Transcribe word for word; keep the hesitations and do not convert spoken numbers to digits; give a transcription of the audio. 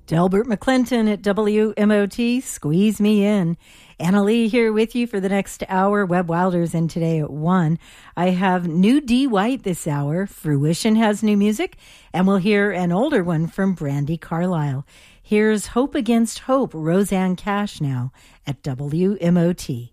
Delbert McClinton at W M O T, Squeeze Me In. Anna Lee here with you for the next hour. Webb Wilder's in today at one. I have new Dee White this hour. Fruition has new music, and we'll hear an older one from Brandi Carlile. Here's Hope Against Hope, Rosanne Cash now at W M O T.